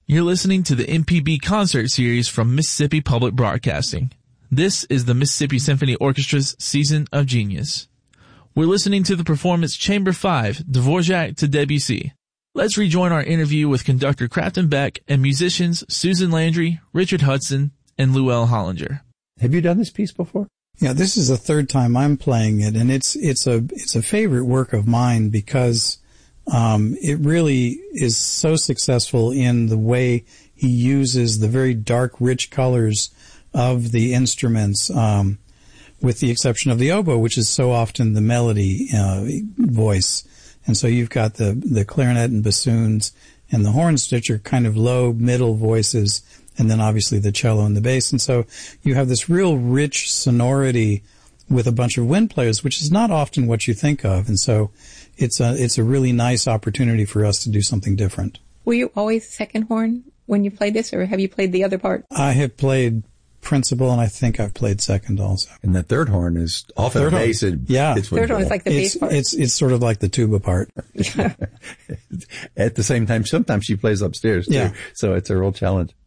You're listening to the MPB concert series from Mississippi Public Broadcasting. This is the Mississippi Symphony Orchestra's Season of Genius. We're listening to the performance Chamber 5, Dvorak to Debussy. Let's rejoin our interview with conductor Crafton Beck and musicians Susan Landry, Richard Hudson, and Llewellyn Hollinger. Have you done this piece before? Yeah, this is the third time I'm playing it, and it's a favorite work of mine because it really is so successful in the way he uses the very dark, rich colors of the instruments, with the exception of the oboe, which is so often the melody voice. And so you've got the clarinet and bassoons and the horns, which are kind of low, middle voices, and then obviously the cello and the bass. And so you have this real rich sonority with a bunch of wind players, which is not often what you think of. And so it's a really nice opportunity for us to do something different. Were you always second horn when you played this, or have you played the other part? I have played principal, and I think I've played second also. And the third horn is often bass. Yeah. Third horn is like the bass part. It's sort of like the tuba part. At the same time, sometimes she plays upstairs too. Yeah. So it's a real challenge.